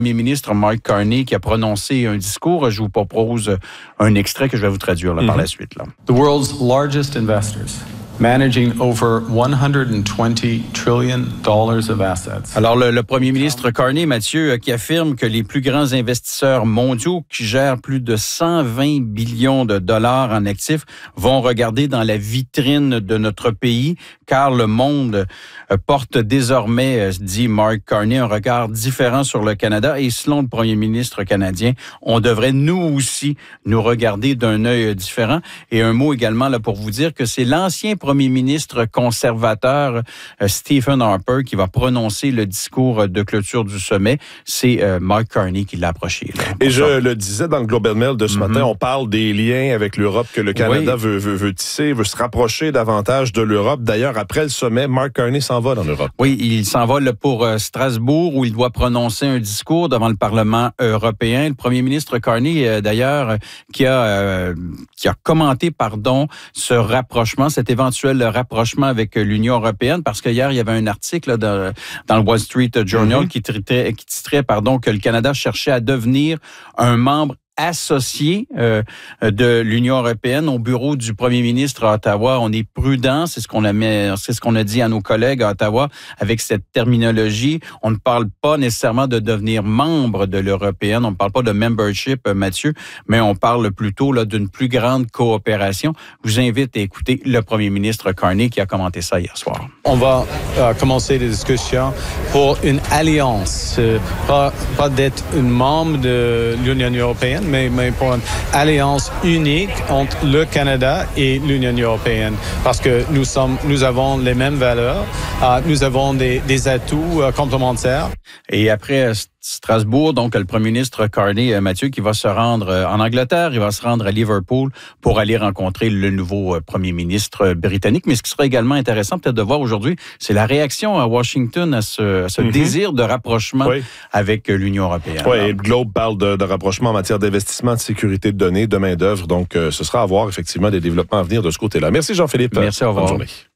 Premier ministre Mark Carney qui a prononcé un discours. Je vous propose un extrait que je vais vous traduire par la suite. Là. The world's largest investors. Managing over $120 trillion of assets. Alors, le premier ministre Carney, Mathieu, qui affirme que les plus grands investisseurs mondiaux qui gèrent plus de 120 billions de dollars en actifs vont regarder dans la vitrine de notre pays, car le monde porte désormais, dit Mark Carney, un regard différent sur le Canada. Et selon le premier ministre canadien, on devrait nous aussi nous regarder d'un œil différent. Et un mot également là pour vous dire que c'est l'ancien premier ministre conservateur Stephen Harper qui va prononcer le discours de clôture du sommet. C'est Mark Carney qui l'a approché. Là, et je le disais dans le Globe and Mail de ce matin, on parle des liens avec l'Europe que le Canada veut tisser, veut se rapprocher davantage de l'Europe. D'ailleurs, après le sommet, Mark Carney s'en va dans l'Europe. Oui, il s'en va là, pour Strasbourg où il doit prononcer un discours devant le Parlement européen. Le premier ministre Carney, d'ailleurs, qui a commenté, ce rapprochement, cet éventuel rapprochement avec l'Union européenne, parce qu'hier, il y avait un article là, dans le Wall Street Journal qui titrait que le Canada cherchait à devenir un membre associé de l'Union européenne. Au bureau du premier ministre à Ottawa, on est prudent, c'est ce qu'on a dit à nos collègues à Ottawa avec cette terminologie. On ne parle pas nécessairement de devenir membre de l'Européenne, on ne parle pas de membership, Mathieu, mais on parle plutôt là, d'une plus grande coopération. Je vous invite à écouter le premier ministre Carney qui a commenté ça hier soir. On va commencer des discussions pour une alliance, pas d'être un membre de l'Union européenne, mais pour une alliance unique entre le Canada et l'Union européenne. Parce que nous avons les mêmes valeurs, nous avons des atouts complémentaires. Et après Strasbourg, donc le premier ministre Carney, Mathieu, qui va se rendre en Angleterre, il va se rendre à Liverpool pour aller rencontrer le nouveau premier ministre britannique. Mais ce qui serait également intéressant peut-être de voir aujourd'hui, c'est la réaction à Washington à ce désir de rapprochement avec l'Union européenne. Oui, et le Globe parle de rapprochement en matière d'investissement, de sécurité de données, de main-d'œuvre. Donc, ce sera à voir effectivement des développements à venir de ce côté-là. Merci Jean-Philippe. Merci, au revoir. Bonne journée.